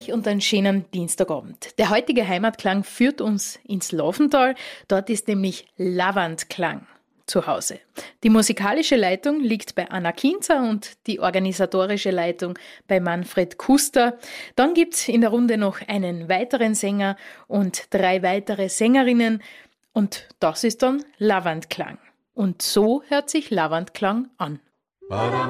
euch und einen schönen Dienstagabend. Der heutige Heimatklang führt uns ins Laufental. Dort ist nämlich Lavandklang zu Hause. Die musikalische Leitung liegt bei Anna Kinzer und die organisatorische Leitung bei Manfred Kuster. Dann gibt's in der Runde noch einen weiteren Sänger und 3 weitere Sängerinnen. Und das ist dann Lavandklang. Und so hört sich Lavandklang an.